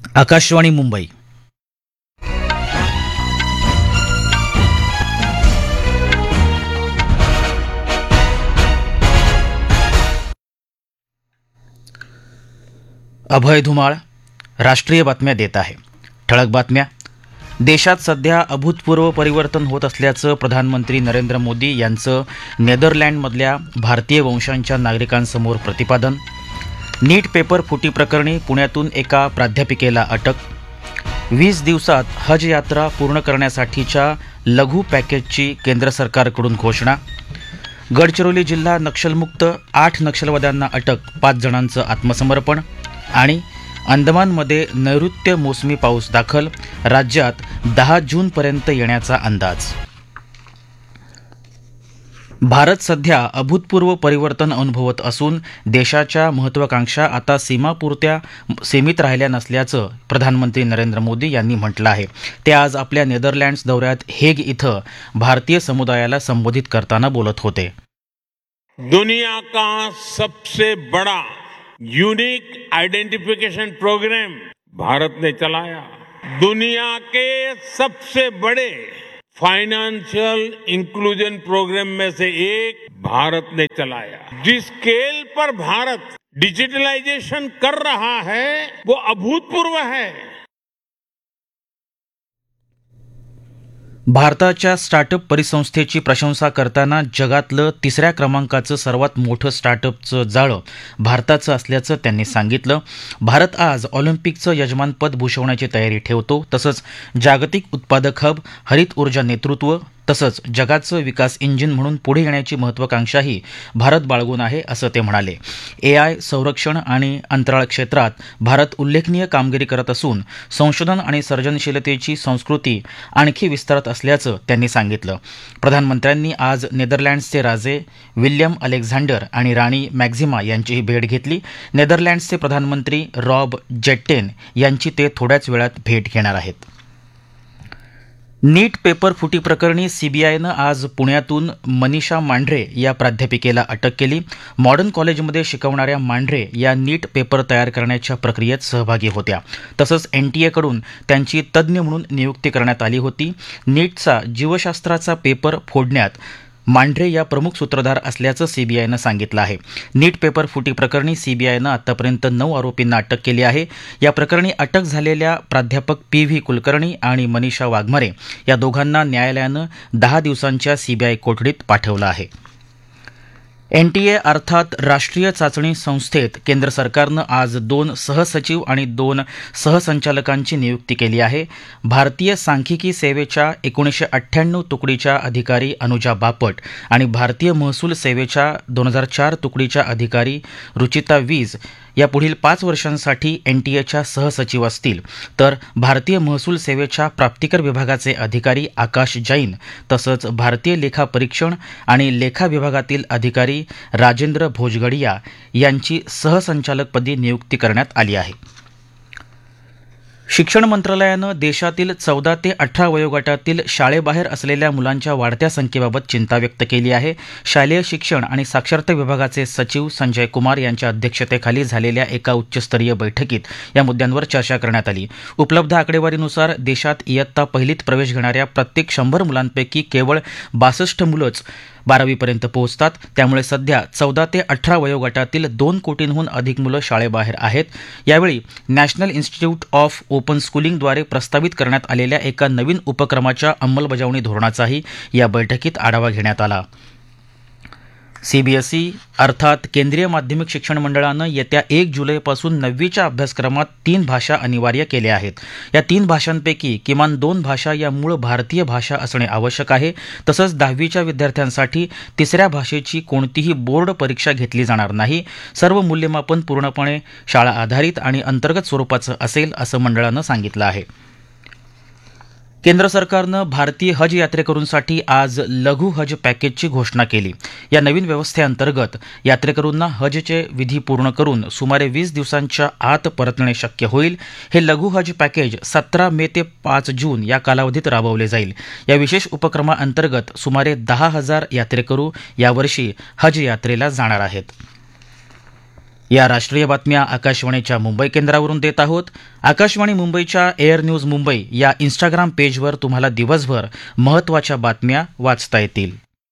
आकाशवाणी मुंबई. अभय धुमाळ राष्ट्रीय बातम्या देत आहे. ठळक बातम्या. देशात सध्या अभूतपूर्व परिवर्तन होत असल्याचं प्रधानमंत्री नरेंद्र मोदी यांचं नेदरलँडमधल्या भारतीय वंशांच्या नागरिकांसमोर प्रतिपादन. नीट पेपर फुटी प्रकरणी पुण्यातून एका प्राध्यापिकेला अटक. 20 दिवसात हज यात्रा पूर्ण करण्यासाठीच्या लघु पॅकेजची केंद्र सरकारकडून घोषणा. गडचिरोली जिल्हा नक्षलमुक्त, 8 नक्षलवाद्यांना अटक, 5 जणांचं आत्मसमर्पण. आणि अंदमानमध्ये नैऋत्य मोसमी पाऊस दाखल, राज्यात 10 जूनपर्यंत येण्याचा अंदाज. भारत सध्या अभूतपूर्व परिवर्तन अनुभवत असून देशाच्या महत्त्वाकांक्षा आता सीमापुरत्या सीमित राहिल्या नसल्याचं प्रधानमंत्री नरेंद्र मोदी यांनी म्हटलं आहे. ते आज आपल्या नेदरलँड्स दौऱ्यात हेग इथं भारतीय समुदायाला संबोधित करताना बोलत होते. दुनिया का सबसे बड़ा यूनिक आइडेंटिफिकेशन प्रोग्राम भारत ने चलाया. दुनिया के सबसे बड़े फाइनेंशियल इंक्लूजन प्रोग्राम में से एक भारत ने चलाया. जिस स्केल पर भारत डिजिटलाइजेशन कर रहा है वो अभूतपूर्व है. भारताच्या स्टार्टअप परिसंस्थेची प्रशंसा करताना जगातलं 3ऱ्या क्रमांकाचं सर्वात मोठं स्टार्टअपचं जाळं भारताचं असल्याचं त्यांनी सांगितलं. भारत आज ऑलिम्पिकचं यजमानपद भूषवण्याची तयारी ठेवतो. तसंच जागतिक उत्पादक हब, हरित ऊर्जा नेतृत्व तसंच जगाचं विकास इंजिन म्हणून पुढे येण्याची महत्त्वाकांक्षाही भारत बाळगून आहे, असं ते म्हणाले. AI, संरक्षण आणि अंतराळ क्षेत्रात भारत उल्लेखनीय कामगिरी करत असून संशोधन आणि सर्जनशीलतेची संस्कृती आणखी विस्तारत असल्याचं त्यांनी सांगितलं. प्रधानमंत्र्यांनी आज नेदरलँड्सचे राजे विल्यम अलेक्झांडर आणि राणी मॅक्झिमा यांचीही भेट घेतली. नेदरलँड्सचे प्रधानमंत्री रॉब जेट्टेन यांची ते थोड्याच वेळात भेट घेणार आहेत. नीट पेपर फुटी प्रकरणी CBIनं आज पुण्यातून मनीषा मांढरे या प्राध्यापिकेला अटक केली. मॉडर्न कॉलेजमध्ये शिकवणाऱ्या मांढरे या नीट पेपर तयार करण्याच्या प्रक्रियेत सहभागी होत्या. तसंच NTA त्यांची तज्ज्ञ म्हणून नियुक्ती करण्यात आली होती. नीटचा जीवशास्त्राचा पेपर फोडण्यात मांढरे या प्रमुख सूत्रधार असल्याचं CBIनं सांगितलं आहे. नीट पेपर फुटी प्रकरणी CBIनं आतापर्यंत 9 आरोपींना अटक केली आहे. या प्रकरणी अटक झालेल्या प्राध्यापक PV कुलकर्णी आणि मनीषा वाघमारे या दोघांना न्यायालयानं 10 दिवसांच्या CBI कोठडीत पाठवलं आहे. NTA अर्थात राष्ट्रीय चाचणी संस्थेत केंद्र सरकारनं आज 2 सहसचिव आणि 2 सहसंचालकांची नियुक्ती केली आहे. भारतीय सांख्यिकी सेवेच्या 1998 तुकडीच्या अधिकारी अनुजा बापट आणि भारतीय महसूल सेवेच्या 2004 तुकडीच्या अधिकारी रुचिता वीज या पुढील 5 वर्षांसाठी NTAच्या सहसचिव असतील. तर भारतीय महसूल सेवेच्या प्राप्तिकर विभागाचे अधिकारी आकाश जैन तसंच भारतीय लेखा परीक्षण आणि लेखा विभागातील अधिकारी राजेंद्र भोजगडिया यांची सहसंचालकपदी नियुक्ती करण्यात आली आहे. शिक्षण मंत्रालयानं देशातील 14 ते 18 वयोगटातील शाळेबाहेर असलेल्या मुलांच्या वाढत्या संख्येबाबत चिंता व्यक्त केली आहे. शालेय शिक्षण आणि साक्षरता विभागाचे सचिव संजय कुमार यांच्या अध्यक्षतेखाली झालेल्या एका उच्चस्तरीय बैठकीत या मुद्द्यांवर चर्चा करण्यात आली. उपलब्ध आकडेवारीनुसार देशात इयत्ता पहिलीत प्रवेश घेणाऱ्या प्रत्येक 100 मुलांपैकी केवळ 62 मुलंच 12वीपर्यंत पोहोचतात. त्यामुळे सध्या 14 ते 18 वयोगटातील 2 कोटींहून अधिक मुलं शाळेबाहेर आहेत. यावेळी नॅशनल इन्स्टिट्यूट ऑफ ओपन स्कूलिंगद्वारे प्रस्तावित करण्यात आलेल्या एका नवीन उपक्रमाच्या अंमलबजावणी धोरणाचाही या बैठकीत आढावा घेण्यात आला. CBSE अर्थात केंद्रीय माध्यमिक शिक्षण मंडळानं येत्या 1 जुलैपासून 9वीच्या अभ्यासक्रमात 3 भाषा अनिवार्य केल्या आहेत. या 3 भाषांपैकी किमान 2 भाषा या मूळ भारतीय भाषा असणे आवश्यक आहे. तसंच 10वीच्या विद्यार्थ्यांसाठी 3ऱ्या भाषेची कोणतीही बोर्ड परीक्षा घेतली जाणार नाही. सर्व मूल्यमापन पूर्णपणे शाळा आधारित आणि अंतर्गत स्वरूपाचं असेल असं मंडळानं सांगितलं आहे. केंद्र सरकारनं भारतीय हज यात्रेकरूंसाठी आज लघु हज पॅकेजची घोषणा केली. या नवीन व्यवस्थेअंतर्गत यात्रेकरूंना हजचे विधी पूर्ण करून सुमारे 20 दिवसांच्या आत परतणे शक्य होईल. हे लघु हज पॅकेज 17 मे ते 5 जून या कालावधीत राबवले जाईल. या विशेष उपक्रमाअंतर्गत सुमारे 10,000 यात्रेकरू यावर्षी हज यात्रेला जाणार आहेत. या राष्ट्रीय बातम्या आकाशवाणीच्या मुंबई केंद्रावरून देत आहोत. आकाशवाणी मुंबईच्या एअर न्यूज मुंबई या इंस्टाग्राम पेजवर तुम्हाला दिवसभर महत्त्वाच्या बातम्या वाचता येतील.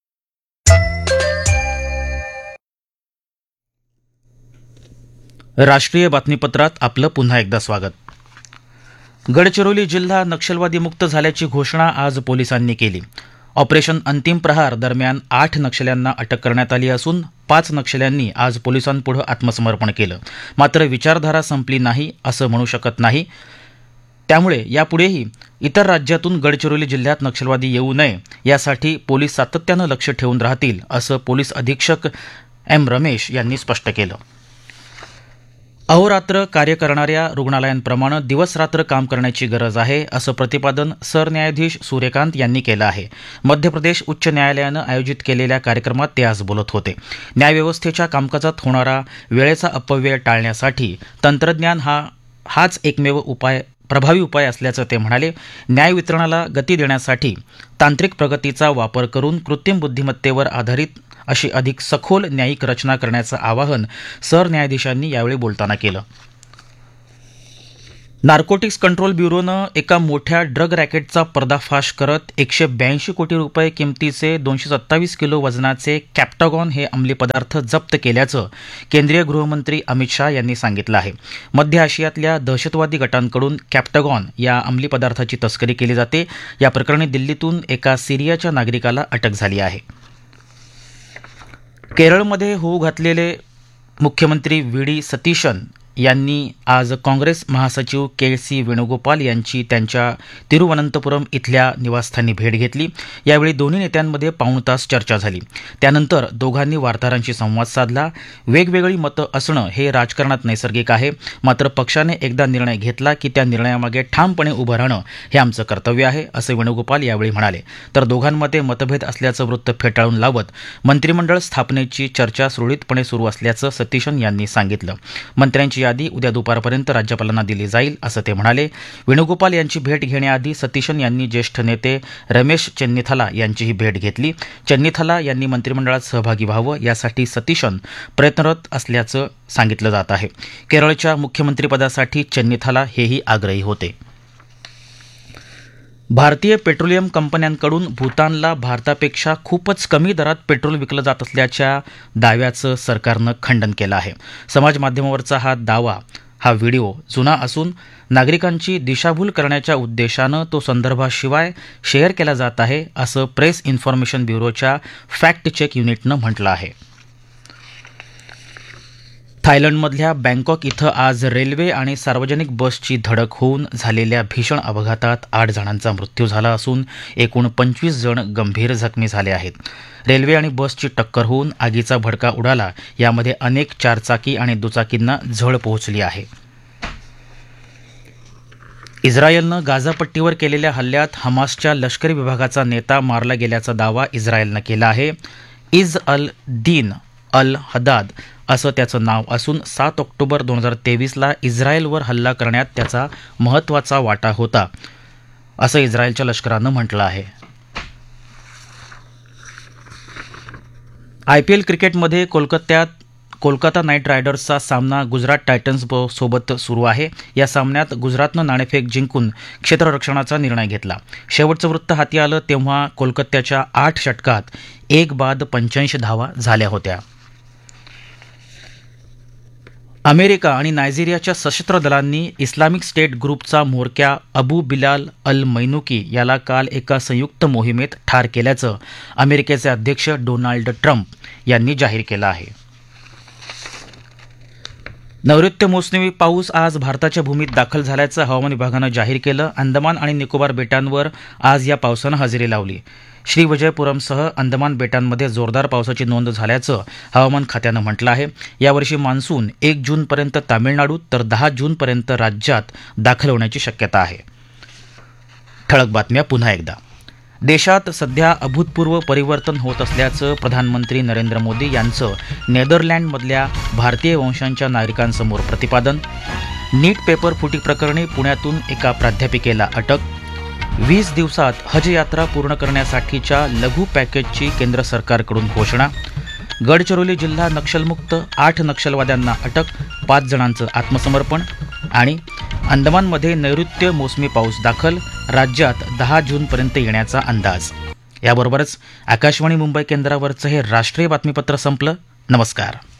राष्ट्रीय बातमीपत्रात आपलं पुन्हा एकदा स्वागत. गडचिरोली जिल्हा नक्षलवादी मुक्त झाल्याची घोषणा आज पोलिसांनी केली. ऑपरेशन अंतिम प्रहार दरम्यान 8 नक्षल्यांना अटक करण्यात आली असून 5 नक्षल्यांनी आज पोलिसांपुढे आत्मसमर्पण केलं. मात्र विचारधारा संपली नाही असं म्हणू शकत नाही. त्यामुळे यापुढेही इतर राज्यातून गडचिरोली जिल्ह्यात नक्षलवादी येऊ नये यासाठी पोलीस सातत्यानं लक्ष ठेवून राहतील असं पोलीस अधीक्षक एम रमेश यांनी स्पष्ट केलं. अहोरात्र कार्य करणाऱ्या रुग्णालयांप्रमाणे दिवसरात्र काम करण्याची गरज आहे असं प्रतिपादन सरन्यायाधीश सूर्यकांत यांनी केलं आहे. मध्य प्रदेश उच्च न्यायालयानं आयोजित केलेल्या कार्यक्रमात ते आज बोलत होते. न्यायव्यवस्थेच्या कामकाजात होणारा वेळेचा अपव्यय टाळण्यासाठी तंत्रज्ञान हाच एकमेव प्रभावी उपाय असल्याचं ते म्हणाले. न्याय वितरणाला गती देण्यासाठी तांत्रिक प्रगतीचा वापर करून कृत्रिम बुद्धिमत्तेवर आधारित अशी अधिक सखोल न्यायिक रचना करण्याचं आवाहन सरन्यायाधीशांनी यावेळी बोलताना केलं. नार्कोटिक्स कंट्रोल ब्युरोनं एका मोठ्या ड्रग रॅकेटचा पर्दाफाश करत 182 कोटी रुपये किमतीचे 227 किलो वजनाचे कॅप्टागॉन हे अंमली पदार्थ जप्त केल्याचं केंद्रीय गृहमंत्री अमित शाह यांनी सांगितलं आहे. मध्य आशियातल्या दहशतवादी गटांकडून कॅप्टागॉन या अंमली पदार्थाची तस्करी केली जाते. या प्रकरणी दिल्लीतून एका सिरियाच्या नागरिकाला अटक झाली आहे. केरळमध्ये होऊ घातलेले मुख्यमंत्री व्ही डी सतीशन यांनी आज काँग्रेस महासचिव के.सी. वेणुगोपाल यांची त्यांच्या तिरुवनंतपुरम इथल्या निवासस्थानी भेट घेतली. यावेळी दोन्ही नेत्यांमध्ये पाऊण तास चर्चा झाली. त्यानंतर दोघांनी वार्ताहरांशी संवाद साधला. वेगवेगळी मतं असणं हे राजकारणात नैसर्गिक आहे. मात्र पक्षाने एकदा निर्णय घेतला की त्या निर्णयामागे ठामपणे उभं राहणं हे आमचं कर्तव्य आहे असं वेणुगोपाल यावेळी म्हणाले. तर दोघांमध्ये मतभेद असल्याचं वृत्त फेटाळून लावत मंत्रिमंडळ स्थापनेची चर्चा सुरळीतपणे सुरू असल्याचं सतीशन यांनी सांगितलं. मंत्र्यांची यादी उद्या दुपारपर्यंत राज्यपालांना दिली जाईल असं ते म्हणाले. वेणुगोपाल यांची भेट घेण्याआधी सतीशन यांनी ज्येष्ठ नेते रमेश चेन्निथाला यांचीही भेट घेतली. चेन्निथाला यांनी मंत्रिमंडळात सहभागी व्हावं यासाठी सतीशन प्रयत्नरत असल्याचं सांगितलं जात आहे. केरळच्या मुख्यमंत्रीपदासाठी चेन्निथाला हेही आग्रही होते. भारतीय पेट्रोलियम कंपन्यांकडून भूतानला भारतापेक्षा खूपच कमी दरात पेट्रोल विकलं जात असल्याच्या दाव्याचं सरकारनं खंडन केलं आहे. समाजमाध्यमावरचा हा व्हिडिओ जुना असून नागरिकांची दिशाभूल करण्याच्या उद्देशानं तो संदर्भाशिवाय शेअर केला जात आहे असं प्रेस इन्फॉर्मेशन ब्युरोच्या फॅक्ट चेक युनिटनं म्हटलं आहे. थायलंडमधल्या बँकॉक इथं आज रेल्वे आणि सार्वजनिक बसची धडक होऊन झालेल्या भीषण अपघातात 8 जणांचा मृत्यू झाला असून एकूण 25 जण गंभीर जखमी झाले आहेत. रेल्वे आणि बसची टक्कर होऊन आगीचा भडका उडाला. यामध्ये अनेक चारचाकी आणि दुचाकींना झळ पोहोचली आहे. इस्रायलनं गाझापट्टीवर केलेल्या हल्ल्यात हमासच्या लष्करी विभागाचा नेता मारला गेल्याचा दावा इस्रायलनं केला आहे. इज अल दीन अल हदाद असं त्याचं नाव असून 7 ऑक्टोबर 2023ला इस्रायलवर हल्ला करण्यात त्याचा महत्त्वाचा वाटा होता असं इस्रायलच्या लष्करानं म्हटलं आहे. IPL क्रिकेटमध्ये कोलकाता नाईट रायडर्सचा सामना गुजरात टायटन्स सोबत सुरू आहे. या सामन्यात गुजरातनं नाणेफेक जिंकून क्षेत्ररक्षणाचा निर्णय घेतला. शेवटचं वृत्त हाती आलं तेव्हा कोलकात्याच्या 8 षटकात 1 बाद 85 धावा झाल्या होत्या. अमेरिका आणि नायजेरियाच्या सशस्त्र दलांनी इस्लामिक स्टेट ग्रुपचा म्होरक्या अबू बिलाल अल मैनुकी याला काल एका संयुक्त मोहिमेत ठार केल्याचं अमेरिकेचे अध्यक्ष डोनाल्ड ट्रम्प यांनी जाहीर केलं आहे. नैऋत्य मोसमी पाऊस आज भारताच्या भूमीत दाखल झाल्याचं हवामान विभागानं जाहीर केलं. अंदमान आणि निकोबार बेटांवर आज या पावसानं हजेरी लावली. श्रीविजयपुरमसह अंदमान बेटांमध्ये जोरदार पावसाची नोंद झाल्याचं हवामान खात्यानं म्हटलं आहे. यावर्षी मान्सून 1 जूनपर्यंत तामिळनाडूत तर 10 जूनपर्यंत राज्यात दाखल होण्याची शक्यता आहे. ठळक बातम्या पुन्हा एकदा. देशात सध्या अभूतपूर्व परिवर्तन होत असल्याचं प्रधानमंत्री नरेंद्र मोदी यांचं नेदरलँडमधल्या भारतीय वंशांच्या नागरिकांसमोर प्रतिपादन. नीट पेपर फुटी प्रकरणी पुण्यातून एका प्राध्यापिकेला अटक. 20 दिवसात हज यात्रा पूर्ण करण्यासाठीच्या लघु पॅकेजची केंद्र सरकारकडून घोषणा. गडचिरोली जिल्हा नक्षलमुक्त, 8 नक्षलवाद्यांना अटक, 5 जणांचं आत्मसमर्पण. आणि अंदमानमध्ये नैऋत्य मोसमी पाऊस दाखल, राज्यात 10 जूनपर्यंत येण्याचा अंदाज. याबरोबरच आकाशवाणी मुंबई केंद्रावरचं हे राष्ट्रीय बातमीपत्र संपलं. नमस्कार.